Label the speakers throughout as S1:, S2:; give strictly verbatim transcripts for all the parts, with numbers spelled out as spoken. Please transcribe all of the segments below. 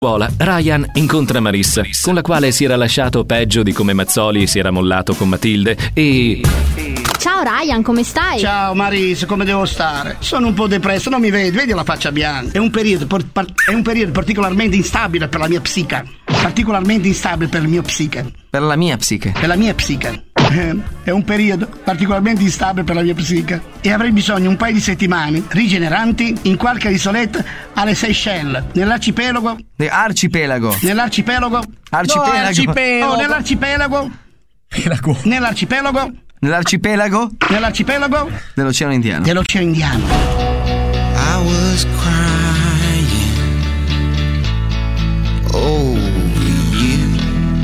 S1: scuola, Ryan incontra Marissa, con la quale si era lasciato peggio di come Mazzoli si era mollato con Matilde e...
S2: Ciao Ryan, come stai?
S3: Ciao Marissa, come devo stare? Sono un po' depresso, non mi vedi, vedi la faccia bianca. È un periodo, por- par- è un periodo particolarmente instabile per la mia psiche. Particolarmente instabile per il mio psiche.
S4: Per la mia psiche.
S3: Per la mia psiche. Eh, è un periodo particolarmente instabile per la mia psiche. E avrei bisogno un paio di settimane rigeneranti in qualche isoletta alle Seychelles, nell'arcipelago.
S4: Arcipelago.
S3: Nell'arcipelago.
S4: Arcipelago.
S3: No, arcipelago. Oh, nell'arcipelago.
S4: Pelago.
S3: Nell'arcipelago.
S4: Nell'arcipelago?
S3: Nell'arcipelago?
S4: Dell'Oceano Indiano.
S3: Dell'Oceano Indiano.
S5: I was crying over you.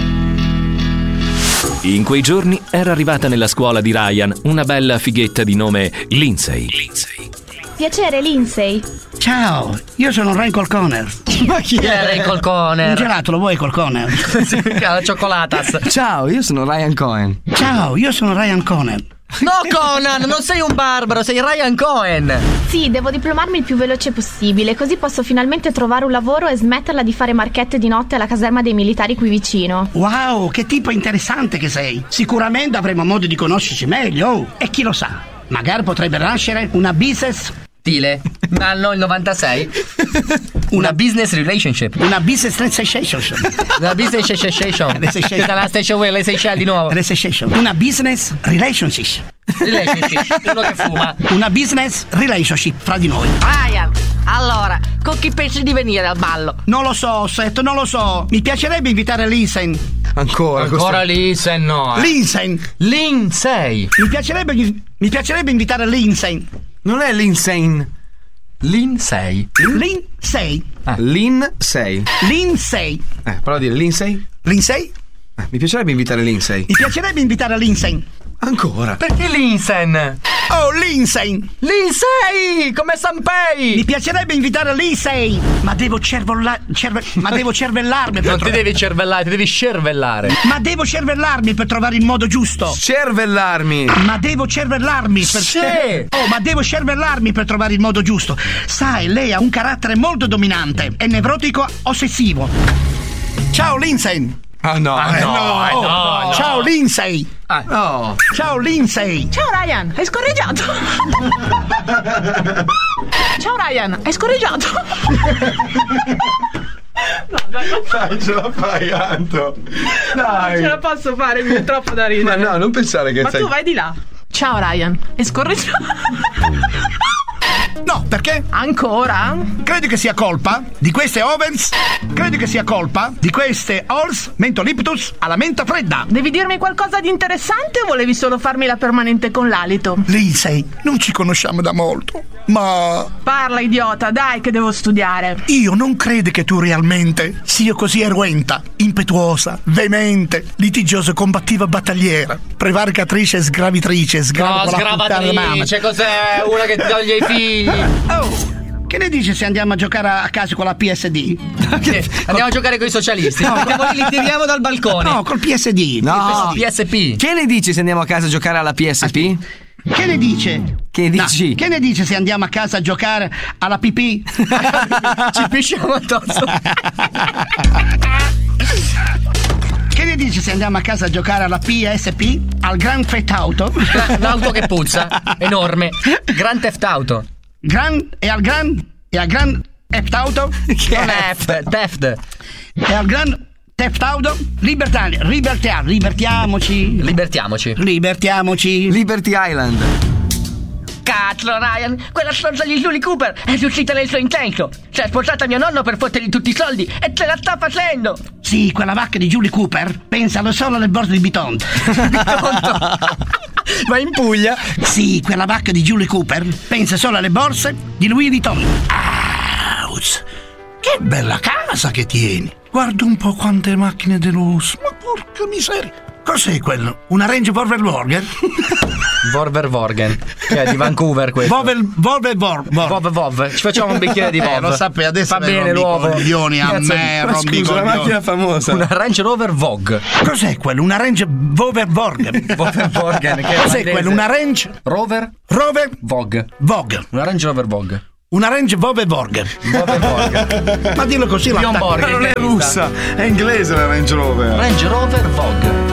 S1: In quei giorni era arrivata nella scuola di Ryan una bella fighetta di nome Lindsay. Lindsay.
S2: Piacere, Lindsay.
S3: Ciao, io sono Ray Colconer.
S6: Ma chi è Ray Colconer?
S3: Un gelato lo vuoi, Colconer?
S6: La cioccolatas.
S4: Ciao, io sono Ryan Cohen.
S3: Ciao, io sono Ryan Cohen.
S6: No, Conan, non sei un barbaro, sei Ryan Cohen.
S2: Sì, devo diplomarmi il più veloce possibile, così posso finalmente trovare un lavoro e smetterla di fare marchette di notte alla caserma dei militari qui vicino.
S3: Wow, che tipo interessante che sei. Sicuramente avremo modo di conoscerci meglio. Oh, e chi lo sa, magari potrebbe nascere una business...
S6: Stile, anno il novantasei. Una business relationship.
S3: Una business transaction.
S6: Una business relationship. Questa è la station web, le Seychelles di nuovo.
S3: Una business relationship.
S6: Relationship, uno che fuma.
S3: Una business relationship fra di noi.
S6: Ryan, allora, con chi pensi di venire al ballo?
S3: Non lo so, Seth, non lo so. Mi piacerebbe invitare Lindsay.
S4: Ancora,
S6: Ancora Lindsay, no. Eh.
S3: Lindsay.
S6: Lindsay.
S3: Mi piacerebbe, mi piacerebbe invitare Lindsay.
S4: Non è l'insane.
S6: Lindsay.
S3: Lindsay.
S4: Ah. Lindsay.
S3: Lindsay.
S4: Eh, prova a dire Lindsay.
S3: Lindsay?
S4: Eh, mi piacerebbe invitare Lindsay.
S3: Mi piacerebbe invitare Lindsay.
S4: Ancora?
S6: Perché Lindsay?
S3: Oh, Lindsay.
S6: Lindsay, come Sanpei.
S3: Mi piacerebbe invitare Lindsay. Ma devo cervella- cerve- Ma devo cervellarmi per
S6: Non
S3: tro-
S6: ti devi cervellare, ti devi cervellare.
S3: Ma devo cervellarmi per trovare il modo giusto.
S4: Cervellarmi.
S3: Ma devo cervellarmi per
S6: Sì.
S3: Oh, ma devo cervellarmi per trovare il modo giusto. Sai, lei ha un carattere molto dominante. È nevrotico ossessivo. Ciao Lindsay.
S4: Ah no,
S6: Ah,
S4: eh,
S6: no,
S4: no.
S6: eh, no, no.
S3: Ciao Lindsay.
S6: Ah.
S4: No.
S3: Ciao Lindsay.
S7: Ciao Ryan, hai scorreggiato. Ciao Ryan, hai scorreggiato. No, dai, non
S4: Dai, ce la fai, Anto. Dai.
S7: ce la posso fare, mi è troppo da ridere.
S4: Ma no, non pensare che
S7: Ma
S4: sei...
S7: tu vai di là. Ciao Ryan, hai scorreggiato.
S3: No, perché?
S7: Ancora?
S3: Credi che sia colpa di queste ovens? Credi che sia colpa di queste Halls Mentoliptus alla menta fredda?
S7: Devi dirmi qualcosa di interessante o volevi solo farmi la permanente con l'alito?
S3: Lindsay, non ci conosciamo da molto, ma
S7: Parla idiota, dai che devo studiare.
S3: io non credo che tu realmente sia così eruenta, impetuosa, veemente, litigiosa, combattiva, battagliera, prevaricatrice, sgravitrice,
S6: No,
S3: sgrava con la puttana di mamma.
S6: sgravatrice, cos'è? Una che ti toglie i figli.
S3: Oh, che ne dici se andiamo a giocare a casa con la P S D?
S6: Andiamo a giocare con i socialisti. Andiamo lì, li tiriamo dal balcone.
S3: No, col P S D.
S4: No.
S6: P S P.
S4: Che ne dici se andiamo a casa a giocare alla P S P?
S3: Che ne dice?
S4: Che dici?
S3: No, che ne dice se andiamo a casa a giocare alla pipì?
S6: Ci pisciamo addosso.
S3: Che ne dici se andiamo a casa a giocare alla P S P? Al Grand Theft Auto?
S6: L'auto che puzza, enorme. Grand Theft Auto.
S3: Gran e al Grand e al Grand Theft Auto?
S6: Non è F, Theft.
S3: E al Grand Theft Auto? Libertari, libertia, libertiamoci.
S6: Libertiamoci.
S3: Libertiamoci.
S4: Liberty Island.
S6: Cazzo, Ryan, quella stronza di Julie Cooper è riuscita nel suo intento. Si è sposata mio nonno per fottergli tutti i soldi e ce la sta facendo.
S3: Sì, quella vacca di Julie Cooper pensa solo alle borse di Bitonto.
S6: Ma in Puglia?
S3: Sì, quella vacca di Julie Cooper pensa solo alle borse di Louis Vuitton. Ouch, che bella casa che tieni. Guarda un po' quante macchine di lusso. Ma porca miseria. Cos'è quello? Una Range Rover Vorgen?
S6: Vorver Vorgen, che è di Vancouver questo.
S3: Vovel, Volve, Vor, Vor.
S6: Vov Vov. Ci facciamo un bicchiere di Vov.
S3: Eh, lo sapevi, adesso
S6: fa
S3: me
S6: bene
S3: rombi
S6: l'uovo.
S3: i coglioni a
S6: Cazzo
S3: me,
S6: di-
S3: rombi i
S4: Scusa, la
S3: coglioni.
S4: macchina famosa.
S6: Una Range Rover Vogue.
S3: Cos'è quello? Una Range Rover Vorgen?
S6: Vover Vorgen, che è
S3: Cos'è
S6: olandese.
S3: quello? Una Range
S6: Rover
S3: Rover
S6: Vogue.
S3: Vogue.
S6: Una Range Rover Vogue.
S3: Una Range Rover Vogue. Ma dillo così la
S6: Bjorn Borg.
S4: Ma non è russa, è inglese la Range Rover.
S6: Range Rover Vogue.